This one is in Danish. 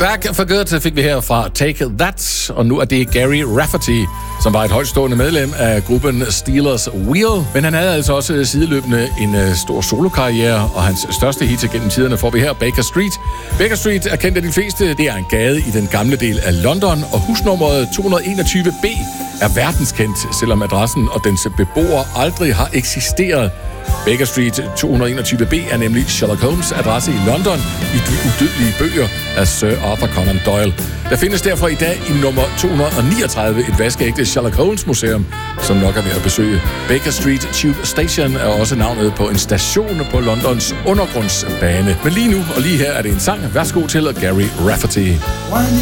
Back for Good fik vi her fra Take That, og nu er det Gary Rafferty, som var et højtstående medlem af gruppen Steelers Wheel, men han havde altså også sideløbende en stor solokarriere, og hans største hit gennem tiderne får vi her, Baker Street. Baker Street er kendt af de fleste, det er en gade i den gamle del af London, og husnummeret 221B er verdenskendt, selvom adressen og dens beboere aldrig har eksisteret. Baker Street 221B er nemlig Sherlock Holmes' adresse i London i de udødelige bøger af Sir Arthur Conan Doyle. Der findes derfor i dag i nummer 239 et vaskeægte Sherlock Holmes museum, som nok er ved at besøge. Baker Street Tube Station er også navnet på en station på Londons undergrundsbane. Men lige nu og lige her er det en sang. Værsgo til Gary Rafferty.